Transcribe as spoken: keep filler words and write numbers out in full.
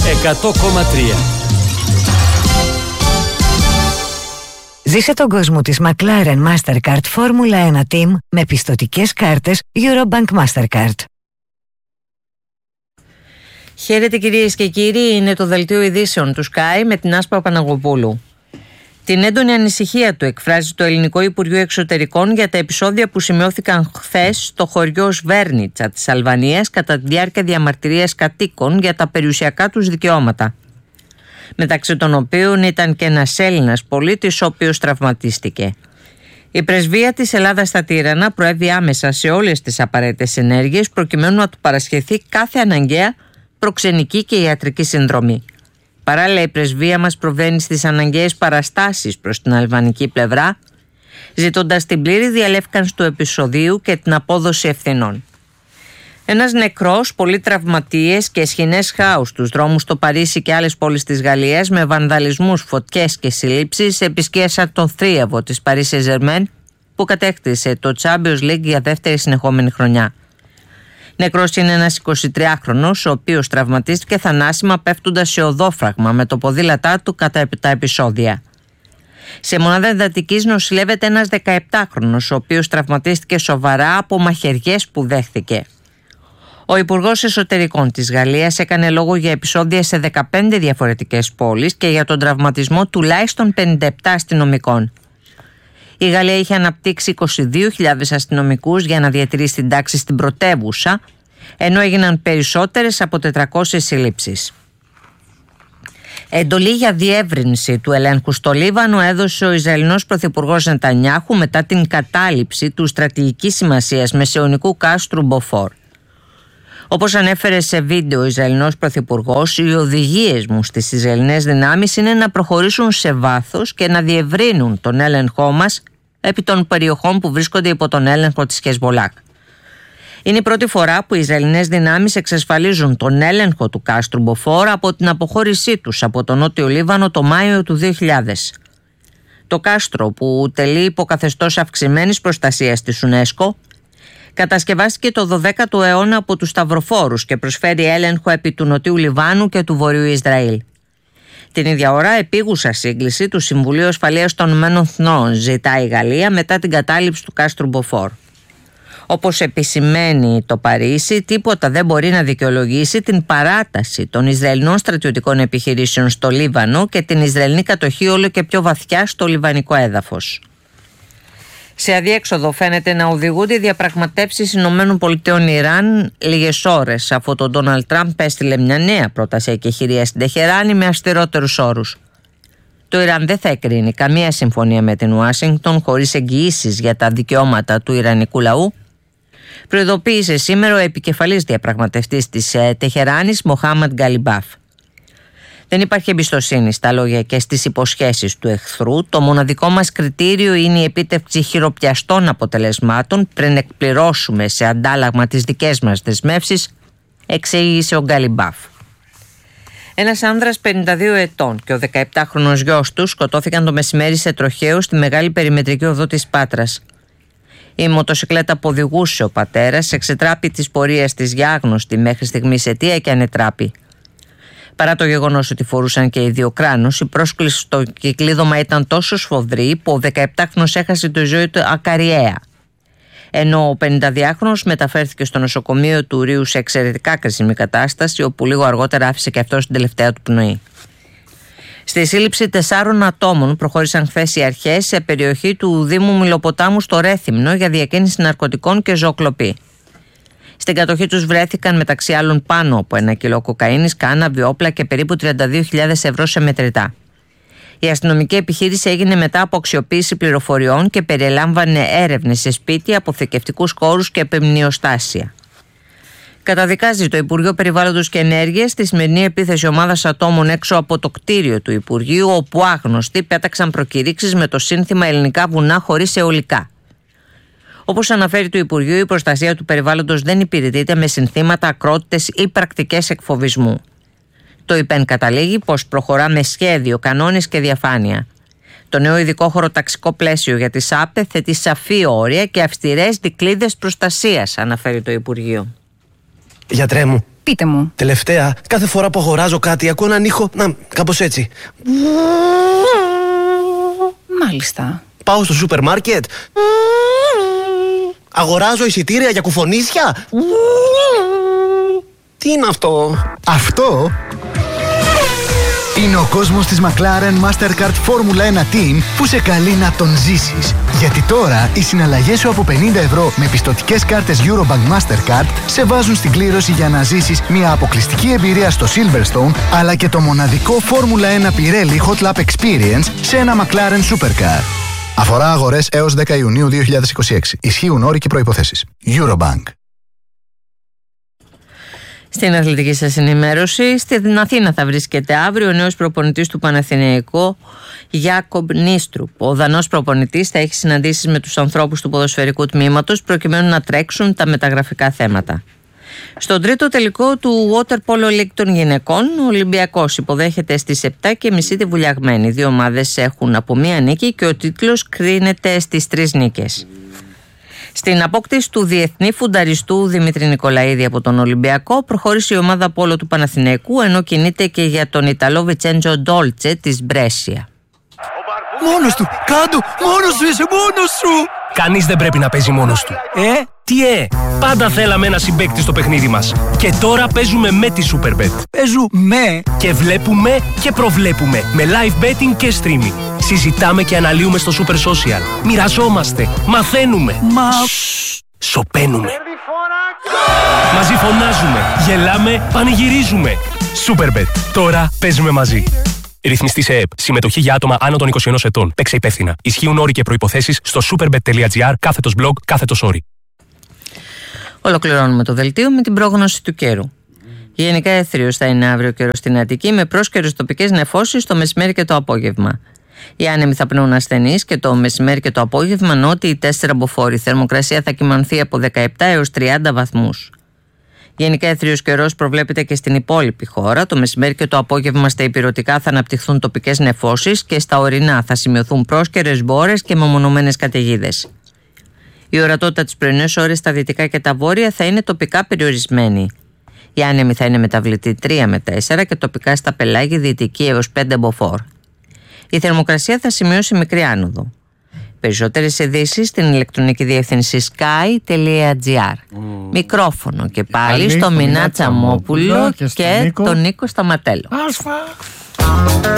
εκατό κόμμα τρία. Ζήσε τον κόσμο της McLaren Mastercard Φόρμουλα ένα Team με πιστωτικές κάρτες Eurobank Mastercard. Χαίρετε κυρίες και κύριοι, είναι το δελτίο ειδήσεων του Sky με την Άσπα Παναγοπούλου. Την έντονη ανησυχία του εκφράζει το Ελληνικό Υπουργείο Εξωτερικών για τα επεισόδια που σημειώθηκαν χθες στο χωριό Σβέρνιτσα της Αλβανίας κατά τη διάρκεια διαμαρτυρίας κατοίκων για τα περιουσιακά τους δικαιώματα. Μεταξύ των οποίων ήταν και ένας Έλληνας πολίτης ο οποίος τραυματίστηκε. Η πρεσβεία της Ελλάδας στα Τύρανα προέβη άμεσα σε όλες τις απαραίτητες ενέργειες προκειμένου να του παρασχεθεί κάθε αναγκαία προξενική και ιατρική συνδρομή. Παράλληλα, η πρεσβεία μας προβαίνει στις αναγκαίες παραστάσεις προς την αλβανική πλευρά, ζητώντας την πλήρη διαλεύκανση του επεισοδίου και την απόδοση ευθυνών. Ένας νεκρός, πολλοί τραυματίες και σχοινές χάους στους δρόμους στο Παρίσι και άλλες πόλεις της Γαλλίας με βανδαλισμούς, φωτιές και συλλήψεις επισκίασαν τον θρίαβο της Paris Saint-Germain που κατέκτησε το Champions League για δεύτερη συνεχόμενη χρονιά. Νεκρός είναι ένας εικοσιτριάχρονος, ο οποίος τραυματίστηκε θανάσιμα πέφτοντας σε οδόφραγμα με το ποδήλατά του κατά τα επεισόδια. Σε μονάδα εντατικής νοσηλεύεται ένας δεκαεπτάχρονος, ο οποίος τραυματίστηκε σοβαρά από μαχαιριές που δέχθηκε. Ο Υπουργός Εσωτερικών της Γαλλίας έκανε λόγο για επεισόδια σε δεκαπέντε διαφορετικές πόλεις και για τον τραυματισμό τουλάχιστον πενήντα επτά αστυνομικών. Η Γαλλία είχε αναπτύξει είκοσι δύο χιλιάδες αστυνομικούς για να διατηρήσει την τάξη στην πρωτεύουσα, ενώ έγιναν περισσότερες από τετρακόσιες συλλήψεις. Εντολή για διεύρυνση του ελέγχου στο Λίβανο έδωσε ο Ισραηλινός Πρωθυπουργός Νετανιάχου μετά την κατάληψη του στρατηγικής σημασίας μεσαιωνικού κάστρου Μποφόρ. Όπως ανέφερε σε βίντεο ο Ισραηλινός Πρωθυπουργός, οι οδηγίες μου στις Ισραηλινές δυνάμεις είναι να προχωρήσουν σε βάθος και να διευρύνουν τον έλεγχό μας επί των περιοχών που βρίσκονται υπό τον έλεγχο της Χεσμολάχ. Είναι η πρώτη φορά που οι Ισραηλινές δυνάμεις εξασφαλίζουν τον έλεγχο του κάστρου Μποφόρ από την αποχώρησή τους από τον Νότιο Λίβανο το Μάιο του δύο χιλιάδες. Το κάστρο, που τελεί υποκαθεστώς αυξημένης προστασίας της UNESCO, κατασκευάστηκε το δωδέκατο αιώνα από τους Σταυροφόρους και προσφέρει έλεγχο επί του Νοτιού Λιβάνου και του Βορειού Ισραήλ. Την ίδια ώρα, επίγουσα σύγκληση του Συμβουλίου Ασφαλείας των Ηνωμένων Εθνών ζητάει η Γαλλία μετά την κατάληψη του κάστρου Μποφόρ. Όπως επισημαίνει το Παρίσι, τίποτα δεν μπορεί να δικαιολογήσει την παράταση των Ισραηλινών στρατιωτικών επιχειρήσεων στο Λίβανο και την Ισραηλινή κατοχή όλο και πιο βαθιά στο λιβανικό έδαφος. Σε αδιέξοδο φαίνεται να οδηγούνται οι διαπραγματεύσεις ΗΠΑ-Ιράν λίγες ώρες αφού τον Ντόναλντ Τραμπ έστειλε μια νέα πρόταση εκεχηρίας στην Τεχεράνη με αυστηρότερους όρους. Το Ιράν δεν θα εκρίνει καμία συμφωνία με την Ουάσιγκτον χωρίς εγγυήσεις για τα δικαιώματα του ιρανικού λαού, προειδοποίησε σήμερα ο επικεφαλής διαπραγματευτής της Τεχεράνης, Μοχάμαντ Γκαλιμπάφ. Δεν υπάρχει εμπιστοσύνη στα λόγια και στις υποσχέσεις του εχθρού. Το μοναδικό μας κριτήριο είναι η επίτευξη χειροπιαστών αποτελεσμάτων πριν εκπληρώσουμε σε αντάλλαγμα τις δικές μας δεσμεύσεις, εξήγησε ο Γκαλιμπάφ. Ένας άνδρας πενήντα δύο ετών και ο δεκαεπτάχρονος γιος του σκοτώθηκαν το μεσημέρι σε τροχαίο στη μεγάλη περιμετρική οδό της Πάτρας. Η μοτοσυκλέτα που οδηγούσε ο πατέρας εξετράπη της πορείας της για άγνωστη μέχρι στιγμής αιτία και ανετράπη. Παρά το γεγονός ότι φορούσαν και οι δύο κράνους, η πρόσκληση στο κυκλίδωμα ήταν τόσο σφοδρή που ο δεκαεπτάχρονος έχασε τη ζωή του ακαριέα. Ενώ ο πενηνταδυάχρονος μεταφέρθηκε στο νοσοκομείο του Ρίου σε εξαιρετικά κρίσιμη κατάσταση, όπου λίγο αργότερα άφησε και αυτός την τελευταία του πνοή. Στη σύλληψη τεσσάρων ατόμων προχώρησαν χθες οι αρχές σε περιοχή του Δήμου Μιλοποτάμου στο Ρέθυμνο για διακίνηση ναρκωτικών και ζωοκλοπή. Στην κατοχή τους βρέθηκαν μεταξύ άλλων πάνω από ένα κιλό κοκαίνης, κάναβη, όπλα και περίπου τριάντα δύο χιλιάδες ευρώ σε μετρητά. Η αστυνομική επιχείρηση έγινε μετά από αξιοποίηση πληροφοριών και περιέλαμβανε έρευνες σε σπίτια, αποθηκευτικούς χώρους και επιμνιοστάσια. Καταδικάζει το Υπουργείο Περιβάλλοντος και Ενέργειας τη σημερινή επίθεση ομάδας ατόμων έξω από το κτίριο του Υπουργείου, όπου άγνωστοι πέταξαν προκηρύξεις με το σύνθημα «Ελληνικά βουνά χωρίς αιωλικά». Όπως αναφέρει το Υπουργείο, η προστασία του περιβάλλοντος δεν υπηρετείται με συνθήματα, ακρότητες ή πρακτικές εκφοβισμού. Το ΙΠΕΝ καταλήγει πως προχωρά με σχέδιο, κανόνες και διαφάνεια. Το νέο ειδικό χωροταξικό πλαίσιο για τις ΑΠΕ θέτει σαφή όρια και αυστηρές δικλείδες προστασίας, αναφέρει το Υπουργείο. Γιατρέ μου, Πείτε μου. Τελευταία, κάθε φορά που αγοράζω κάτι ακούω έναν ήχο, να, κάπως έτσι. Μάλιστα. Πάω στο σούπερ μάρκετ. Αγοράζω εισιτήρια για κουφονίσια. Τι είναι αυτό? Αυτό είναι ο κόσμος της McLaren Mastercard Formula ένα Team που σε καλεί να τον ζήσεις. Γιατί τώρα οι συναλλαγές σου από πενήντα ευρώ με πιστωτικές κάρτες Eurobank Mastercard σε βάζουν στην κλήρωση για να ζήσεις μια αποκλειστική εμπειρία στο Silverstone, αλλά και το μοναδικό Formula ένα Pirelli Hot Lap Experience σε ένα McLaren Supercar. Αφορά αγορές έως δέκα Ιουνίου δύο χιλιάδες είκοσι έξι. Ισχύουν όροι και προϋποθέσεις. Eurobank. Στην αθλητική σας ενημέρωση, στην Αθήνα θα βρίσκεται αύριο ο νέος προπονητής του Παναθηναϊκού, Γιάκομπ Νίστρουπ. Ο Δανός προπονητής θα έχει συναντήσεις με τους ανθρώπους του ποδοσφαιρικού τμήματος προκειμένου να τρέξουν τα μεταγραφικά θέματα. Στον τρίτο τελικό του Water Polo League των γυναικών, ο Ολυμπιακός υποδέχεται στις επτά και μισή τη Βουλιαγμένη. Οι δύο ομάδες έχουν από μία νίκη και ο τίτλος κρίνεται στις τρεις νίκες. Στην απόκτηση του διεθνή φουνταριστού Δημήτρη Νικολαίδη από τον Ολυμπιακό προχώρησε η ομάδα πόλο του Παναθηναϊκού, ενώ κινείται και για τον Ιταλό Βιτσέντζο Ντόλτσε της Μπρέσια. Μόνος του, κάτω, μόνος σου είσαι, μόνος σου! Κανείς δεν πρέπει να παίζει μόνος του. Ε, τι ε, πάντα θέλαμε ένα συμπαίκτη στο παιχνίδι μας. Και τώρα παίζουμε με τη Superbet. Παίζουμε και βλέπουμε και προβλέπουμε με live betting και streaming. Συζητάμε και αναλύουμε στο Super Social. Μοιραζόμαστε, μαθαίνουμε. Μα... Σωπαίνουμε. Μαζί φωνάζουμε, γελάμε, πανηγυρίζουμε. Superbet, τώρα παίζουμε μαζί. Ρυθμιστή σε ΕΕΠ. Συμμετοχή για άτομα άνω των είκοσι ενός ετών. Παίξε υπεύθυνα. Ισχύουν όροι και προϋποθέσεις στο superbet.gr κάθετος blog κάθετος όροι. Ολοκληρώνουμε το δελτίο με την πρόγνωση του καιρού. Γενικά έθριος θα είναι αύριο καιρό στην Αττική με πρόσκαιρες τοπικές νεφώσεις το μεσημέρι και το απόγευμα. Οι άνεμοι θα πνέουν ασθενείς και το μεσημέρι και το απόγευμα νότιοι τέσσερα μποφόρ. Η θερμοκρασία θα κυμανθεί από δεκαεπτά έως τριάντα βαθμούς. Γενικά έθριος καιρός προβλέπεται και στην υπόλοιπη χώρα. Το μεσημέρι και το απόγευμα στα ηπειρωτικά θα αναπτυχθούν τοπικές νεφώσεις και στα ορεινά θα σημειωθούν πρόσκαιρες μπόρες και μεμονωμένες καταιγίδες. Η ορατότητα τις πρωινές ώρες στα δυτικά και τα βόρεια θα είναι τοπικά περιορισμένη. Η άνεμη θα είναι μεταβλητή τρία με τέσσερα και τοπικά στα πελάγια δυτική έως πέντε μποφόρ. Η θερμοκρασία θα σημειώσει μικρή άνοδο. Περισσότερες ειδήσεις στην ηλεκτρονική διεύθυνση sky τελεία gr. Mm. Μικρόφωνο και πάλι Καλή στο Μινά Τσαμόπουλο και, και τον Νίκο Σταματέλο. Άσφα.